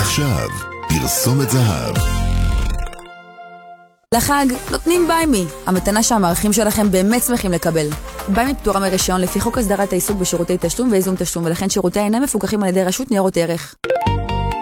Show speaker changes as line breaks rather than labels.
ועכשיו, פרסומת זהב.
לחג נותנים ביימי, המתנה שהמערכים שלכם באמת שמחים לקבל. ביימי פטורה מרישיון לפי חוק הסדרת העיסוק בשירותי תשלום וייזום תשלום, ולכן שירותיה אינם מפוקחים על ידי רשות ניירות ערך.